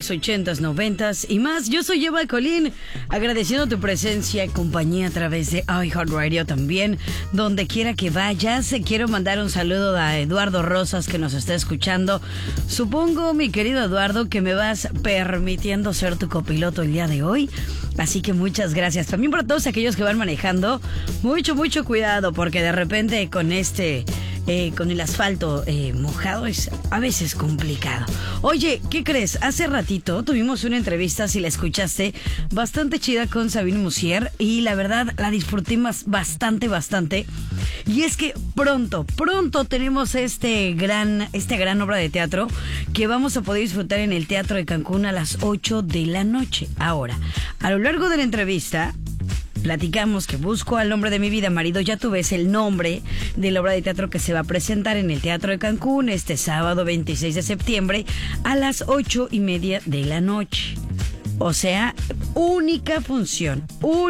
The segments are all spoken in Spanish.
Mix 80s, 90s y más. Yo soy Eva Colín, agradeciendo tu presencia y compañía a través de iHeartRadio también. Donde quiera que vayas, quiero mandar un saludo a Eduardo Rosas que nos está escuchando. Supongo, mi querido Eduardo, que me vas permitiendo ser tu copiloto el día de hoy. Así que muchas gracias. También para todos aquellos que van manejando, mucho cuidado, porque de repente con con el asfalto mojado es a veces complicado. Oye, ¿qué crees? Hace ratito tuvimos una entrevista, si la escuchaste, bastante chida con Sabine Musier, y la verdad la disfruté bastante. Y es que pronto tenemos esta gran obra de teatro que vamos a poder disfrutar en el Teatro de Cancún a las 8 de la noche. Ahora, a lo largo de la entrevista platicamos que Busco al hombre de mi vida, marido ya tuve, es el nombre de la obra de teatro que se va a presentar en el Teatro de Cancún este sábado 26 de septiembre a las 8:30 de la noche. O sea, única función.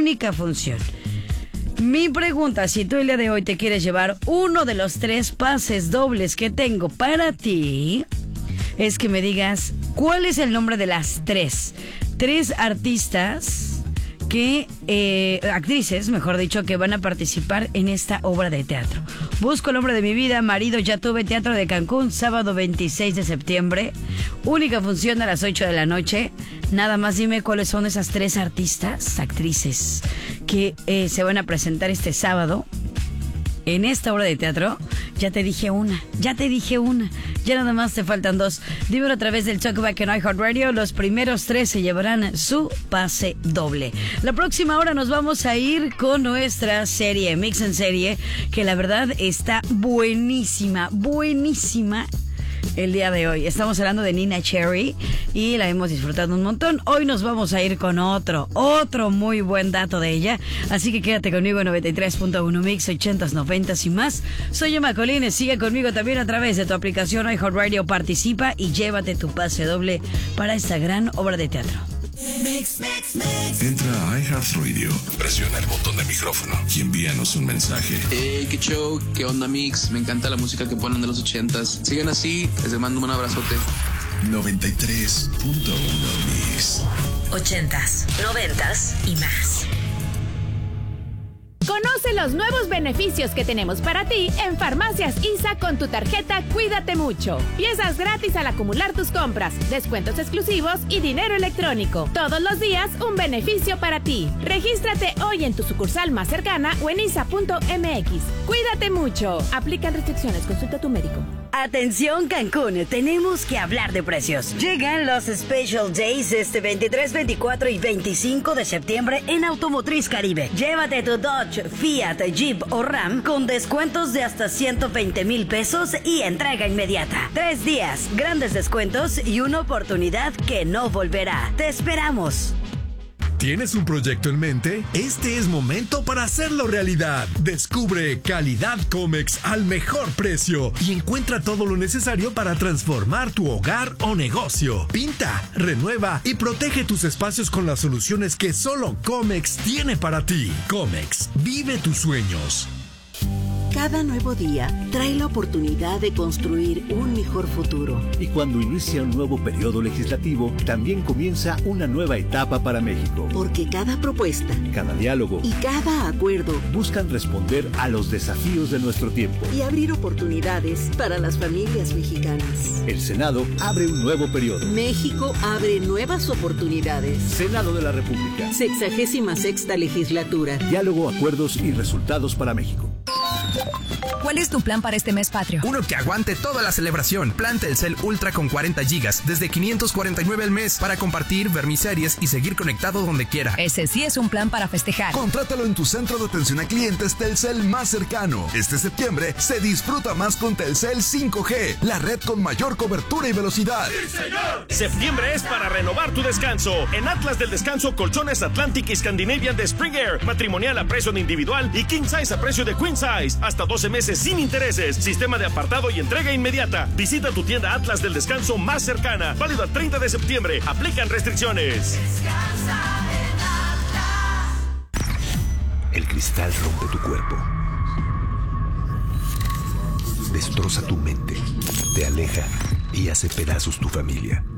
Mi pregunta, si tú el día de hoy te quieres llevar uno de los 3 pases dobles que tengo para ti, es que me digas cuál es el nombre de las tres artistas actrices, mejor dicho, que van a participar en esta obra de teatro. Busco el hombre de mi vida, marido ya tuve, Teatro de Cancún, sábado 26 de septiembre, única función a las 8 de la noche. Nada más dime cuáles son esas 3 actrices que se van a presentar este sábado en esta obra de teatro. Ya te dije una. Ya nada más te faltan 2. Dímelo a través del Talkback en iHeartRadio. Los primeros 3 se llevarán su pase doble. La próxima hora nos vamos a ir con nuestra serie, Mix en Serie, que la verdad está buenísima el día de hoy. Estamos hablando de Nina Cherry y la hemos disfrutado un montón. Hoy nos vamos a ir con otro muy buen dato de ella. Así que quédate conmigo en 93.1 Mix 80s, 90s y más. Soy Emma Colines. Sigue conmigo también a través de tu aplicación iHeartRadio. Participa y llévate tu pase doble para esta gran obra de teatro. Mix. Entra a iHeartRadio, presiona el botón de micrófono y envíanos un mensaje. Hey, qué show, qué onda, Mix. Me encanta la música que ponen de los 80s. Sigan así, les mando un abrazote. 93.1 Mix 80s, 90s y más. Conoce los nuevos beneficios que tenemos para ti en Farmacias ISA con tu tarjeta Cuídate Mucho. Piezas gratis al acumular tus compras, descuentos exclusivos y dinero electrónico. Todos los días un beneficio para ti. Regístrate hoy en tu sucursal más cercana o en isa.mx. Cuídate mucho. Aplican restricciones. Consulta a tu médico. Atención Cancún, tenemos que hablar de precios. Llegan los Special Days este 23, 24 y 25 de septiembre en Automotriz Caribe. Llévate tu Dodge, Fiat, Jeep o Ram con descuentos de hasta 120,000 pesos y entrega inmediata. 3 días, grandes descuentos y una oportunidad que no volverá. Te esperamos. ¿Tienes un proyecto en mente? Este es momento para hacerlo realidad. Descubre Calidad Comex al mejor precio y encuentra todo lo necesario para transformar tu hogar o negocio. Pinta, renueva y protege tus espacios con las soluciones que solo Comex tiene para ti. Comex, vive tus sueños. Cada nuevo día trae la oportunidad de construir un mejor futuro. Y cuando inicia un nuevo periodo legislativo, también comienza una nueva etapa para México. Porque cada propuesta, cada diálogo y cada acuerdo buscan responder a los desafíos de nuestro tiempo y abrir oportunidades para las familias mexicanas. El Senado abre un nuevo periodo. México abre nuevas oportunidades. Senado de la República. 66ª legislatura. Diálogo, acuerdos y resultados para México. ¿Cuál es tu plan para este mes patrio? Uno que aguante toda la celebración. Plan Telcel Ultra con 40 gigas, desde 549 al mes, para compartir, ver mis series y seguir conectado donde quiera. Ese sí es un plan para festejar. Contrátalo en tu centro de atención a clientes Telcel más cercano. Este septiembre se disfruta más con Telcel 5G, la red con mayor cobertura y velocidad. ¡Sí, señor! Septiembre es para renovar tu descanso. En Atlas del Descanso, colchones Atlantic y Scandinavian de Spring Air, matrimonial a precio de individual y king size a precio de queen size, hasta 12 meses sin intereses, sistema de apartado y entrega inmediata. Visita tu tienda Atlas del Descanso más cercana, válido al 30 de septiembre. Aplican restricciones. El cristal rompe tu cuerpo, destroza tu mente, te aleja y hace pedazos tu familia.